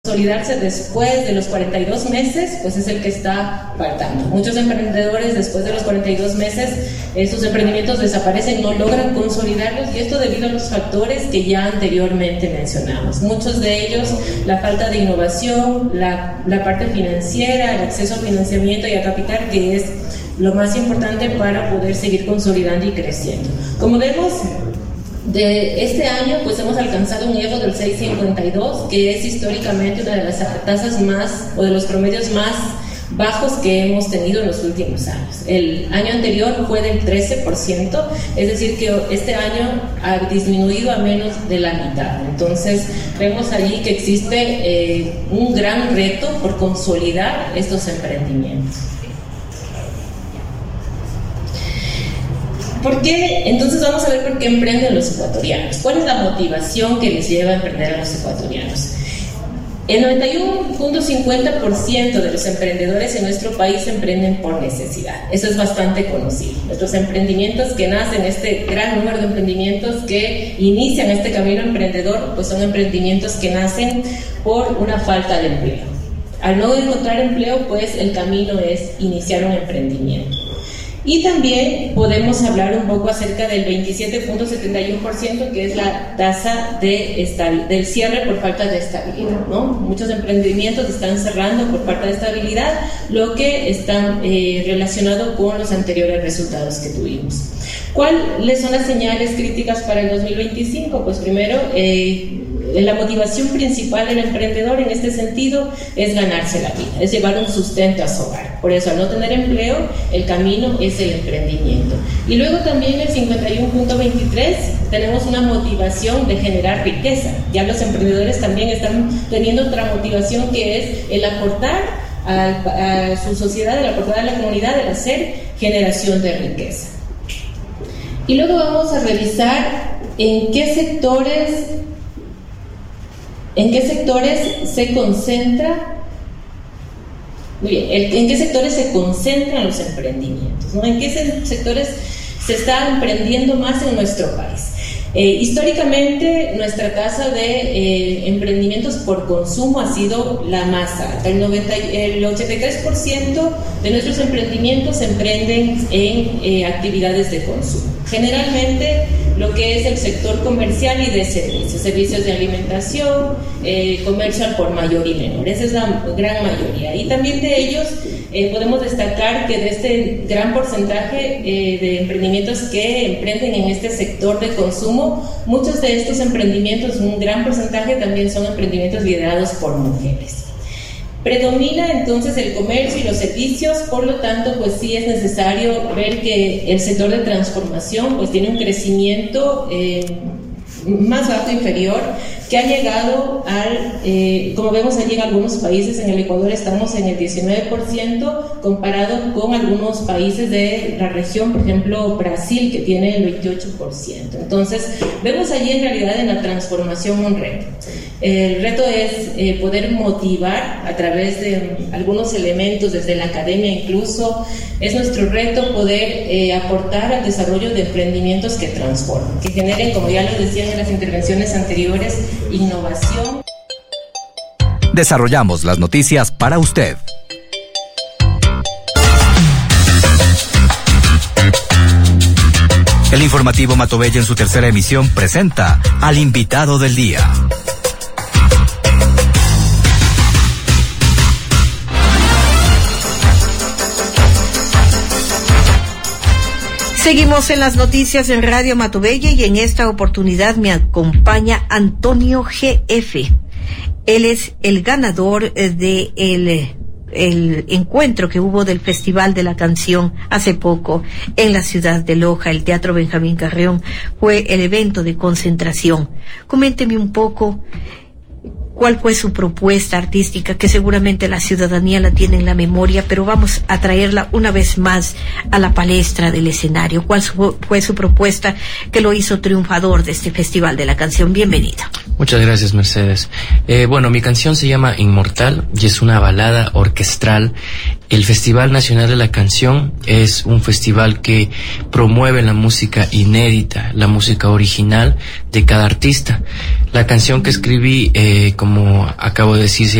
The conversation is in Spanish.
consolidarse después de los 42 meses, pues es el que está faltando. Muchos emprendedores después de los 42 meses, sus emprendimientos desaparecen, no logran consolidarlos, y esto debido a los factores que ya anteriormente mencionamos. Muchos de ellos, la falta de innovación, la parte financiera, el acceso al financiamiento y a capital, que es lo más importante para poder seguir consolidando y creciendo. Como vemos, de este año pues hemos alcanzado un IEVO del 6.52, que es históricamente una de las tasas más, o de los promedios más bajos que hemos tenido en los últimos años. El año anterior fue del 13%, es decir que este año ha disminuido a menos de la mitad. Entonces vemos allí que existe un gran reto por consolidar estos emprendimientos. ¿Por qué? Entonces vamos a ver por qué emprenden los ecuatorianos. ¿Cuál es la motivación que les lleva a emprender a los ecuatorianos? El 91.50% de los emprendedores en nuestro país emprenden por necesidad. Eso es bastante conocido. Nuestros emprendimientos que nacen, este gran número de emprendimientos que inician este camino emprendedor, pues son emprendimientos que nacen por una falta de empleo. Al no encontrar empleo, pues el camino es iniciar un emprendimiento. Y también podemos hablar un poco acerca del 27.71%, que es la tasa del cierre por falta de estabilidad, ¿no? Muchos emprendimientos están cerrando por falta de estabilidad, lo que está relacionado con los anteriores resultados que tuvimos. ¿Cuáles son las señales críticas para el 2025? Pues primero, la motivación principal del emprendedor en este sentido es ganarse la vida, es llevar un sustento a su hogar. Por eso, al no tener empleo, el camino es el emprendimiento. Y luego también el 51.23, tenemos una motivación de generar riqueza. Ya los emprendedores también están teniendo otra motivación, que es el aportar a su sociedad, el aportar a la comunidad, el hacer generación de riqueza. Y luego vamos a revisar en qué sectores se concentra. Muy bien, ¿en qué sectores se concentran los emprendimientos, ¿no? ¿En qué sectores se está emprendiendo más en nuestro país? Históricamente, nuestra tasa de emprendimientos por consumo ha sido la más alta. El 83% de nuestros emprendimientos se emprenden en actividades de consumo. Generalmente, lo que es el sector comercial y de servicios de alimentación, comercio al por mayor y menor. Esa es la gran mayoría. Y también de ellos podemos destacar que de este gran porcentaje de emprendimientos que emprenden en este sector de consumo, muchos de estos emprendimientos, un gran porcentaje, también son emprendimientos liderados por mujeres. Predomina entonces el comercio y los servicios, por lo tanto, pues sí es necesario ver que el sector de transformación pues tiene un crecimiento más bajo, inferior, que ha llegado como vemos allí en algunos países. En el Ecuador estamos en el 19%, comparado con algunos países de la región, por ejemplo Brasil, que tiene el 28%. Entonces vemos allí en realidad en la transformación un reto. El reto es poder motivar a través de algunos elementos, desde la academia incluso. Es nuestro reto poder aportar al desarrollo de emprendimientos que transformen, que generen, como ya lo decían en las intervenciones anteriores, innovación. Desarrollamos las noticias para usted. El informativo Matobella, en su tercera emisión, presenta al invitado del día. Seguimos en las noticias en Radio Matobella, y en esta oportunidad me acompaña Antonio GF. Él es el ganador de el encuentro que hubo del Festival de la Canción hace poco en la ciudad de Loja. El Teatro Benjamín Carrión fue el evento de concentración. Coménteme un poco cuál fue su propuesta artística, que seguramente la ciudadanía la tiene en la memoria, pero vamos a traerla una vez más a la palestra del escenario. ¿Cuál fue su propuesta que lo hizo triunfador de este Festival de la Canción? Bienvenido. Muchas gracias, Mercedes. Bueno, mi canción se llama Inmortal y es una balada orquestral El Festival Nacional de la Canción es un festival que promueve la música inédita, la música original de cada artista. La canción que escribí, como acabo de decir,